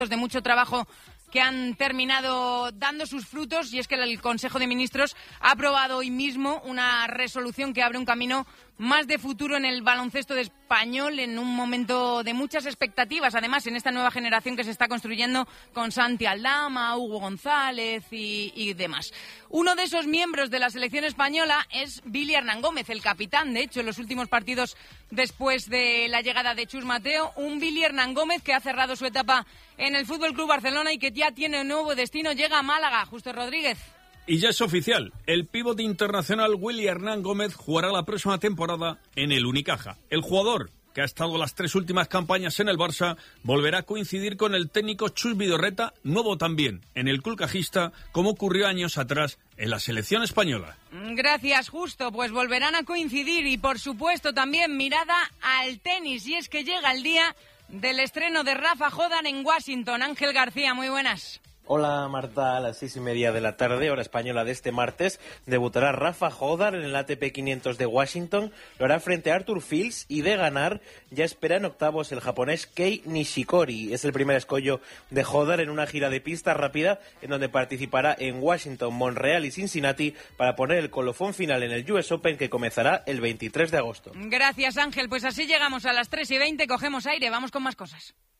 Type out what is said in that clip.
de mucho trabajo que han terminado dando sus frutos, y es que el Consejo de Ministros ha aprobado hoy mismo una resolución que abre un camino más de futuro en el baloncesto de español, en un momento de muchas expectativas, además en esta nueva generación que se está construyendo con Santi Aldama, Hugo González y demás. Uno de esos miembros de la selección española es Billy Hernán Gómez, el capitán, de hecho, en los últimos partidos después de la llegada de Chus Mateo, un Billy Hernán Gómez que ha cerrado su etapa en el Fútbol Club Barcelona y que ya tiene un nuevo destino, llega a Málaga. Justo Rodríguez. Y ya es oficial, el pívot internacional Willy Hernán Gómez jugará la próxima temporada en el Unicaja. El jugador, que ha estado las 3 últimas campañas en el Barça, volverá a coincidir con el técnico Chus Vidorreta, nuevo también en el club cajista, como ocurrió años atrás en la selección española. Gracias, Justo. Pues volverán a coincidir y, por supuesto, también mirada al tenis. Y es que llega el día del estreno de Rafa Jódar en Washington. Ángel García, muy buenas. Hola Marta, a las 6:30 de la tarde, hora española de este martes, debutará Rafa Jódar en el ATP 500 de Washington, lo hará frente a Arthur Fils y de ganar ya espera en octavos el japonés Kei Nishikori. Es el primer escollo de Jódar en una gira de pista rápida en donde participará en Washington, Montreal y Cincinnati para poner el colofón final en el US Open que comenzará el 23 de agosto. Gracias, Ángel. Pues así llegamos a las 3:20, cogemos aire, vamos con más cosas.